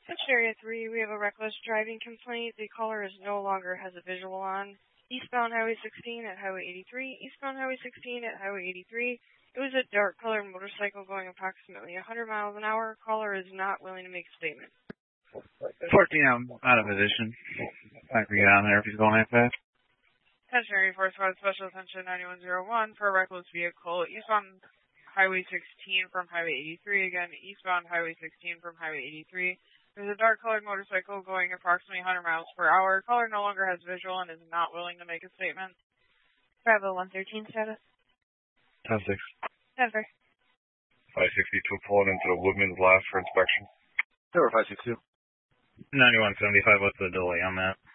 Section Area 3, we have a reckless driving complaint. The caller no longer has a visual on. Eastbound Highway 16 at Highway 83. Eastbound Highway 16 at Highway 83. It was a dark-colored motorcycle going approximately 100 miles an hour. Caller is not willing to make a statement. 14, I'm out of position. I can get on there if he's going that fast. Section Area 4 Squad Special Attention 9101 for a reckless vehicle. Eastbound Highway 16 from Highway 83. Again, eastbound Highway 16 from Highway 83. There's a dark-colored motorcycle going approximately 100 miles per hour. Caller no longer has visual and is not willing to make a statement. Bravo 113 status. 10-6. Denver. 562 pulling into the Woodman's Last for inspection. Denver 562. 9175, what's the delay on that?